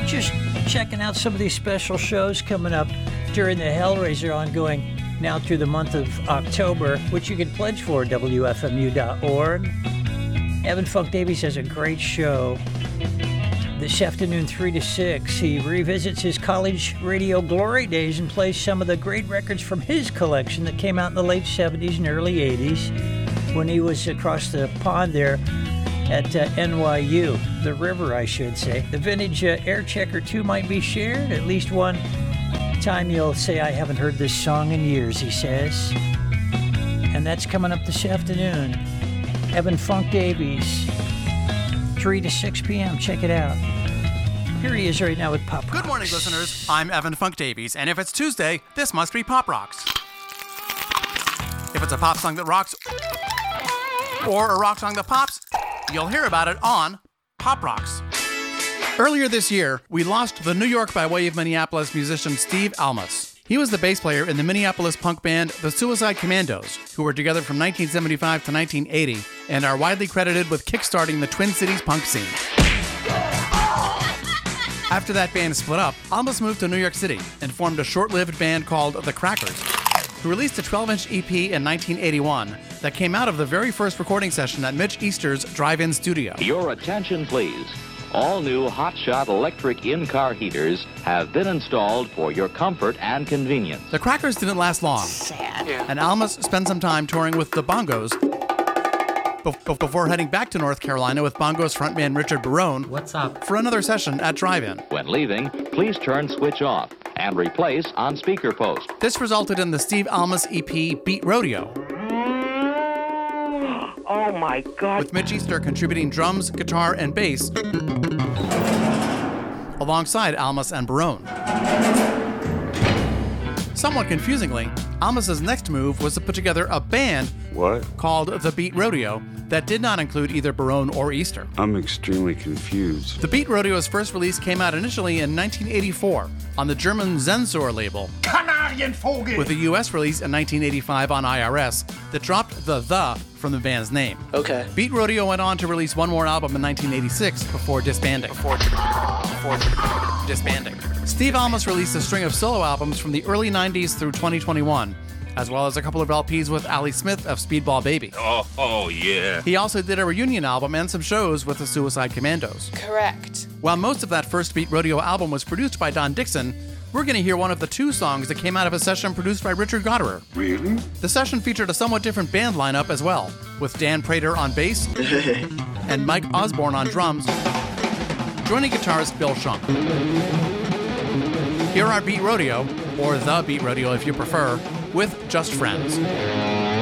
Just checking out some of these special shows coming up during the Hellraiser ongoing now through the month of October, which you can pledge for at WFMU.org. Evan Funk Davies has a great show this afternoon, 3 to 6. He revisits his college radio glory days and plays some of the great records from his collection that came out in the late 70s and early 80s when he was across the pond there at NYU, the river, I should say. The vintage Air Checker 2 might be shared. At least one time you'll say, I haven't heard this song in years, he says. And that's coming up this afternoon. Evan Funk Davies, 3 to 6 p.m. Check it out. Here he is right now with Pop Rocks. Good morning, listeners. I'm Evan Funk Davies, and if it's Tuesday, this must be Pop Rocks. If it's a pop song that rocks, or a rock song that pops, you'll hear about it on Pop Rocks. Earlier this year, we lost the New York by way of Minneapolis musician Steve Almas. He was the bass player in the Minneapolis punk band The Suicide Commandos, who were together from 1975 to 1980 and are widely credited with kickstarting the Twin Cities punk scene. After that band split up, Almas moved to New York City and formed a short-lived band called The Crackers, who released a 12-inch EP in 1981 that came out of the very first recording session at Mitch Easter's drive-in studio. Your attention, please. All new Hotshot electric in-car heaters have been installed for your comfort and convenience. The Crackers didn't last long. Sad. And Almas spent some time touring with the Bongos before heading back to North Carolina with Bongos frontman Richard Barone. What's up? For another session at Drive-In. When leaving, please turn switch off and replace on speaker post. This resulted in the Steve Almas EP Beat Rodeo, Oh my God. with Mitch Easter contributing drums, guitar, and bass alongside Almas and Barone. Somewhat confusingly, Almas's next move was to put together a band called The Beat Rodeo that did not include either Barone or Easter. I'm extremely confused. The Beat Rodeo's first release came out initially in 1984 on the German Zensor label, with a US release in 1985 on IRS that dropped the from the band's name. Okay. Beat Rodeo went on to release one more album in 1986 before disbanding. Steve Almas released a string of solo albums from the early 90s through 2021, as well as a couple of LPs with Ali Smith of Speedball Baby. Oh, yeah. He also did a reunion album and some shows with the Suicide Commandos. Correct. While most of that first Beat Rodeo album was produced by Don Dixon, we're going to hear one of the two songs that came out of a session produced by Richard Gottehrer. Really? The session featured a somewhat different band lineup as well, with Dan Prater on bass and Mike Osborne on drums, joining guitarist Bill Schunk. Here are Beat Rodeo, or The Beat Rodeo if you prefer, with Just Friends.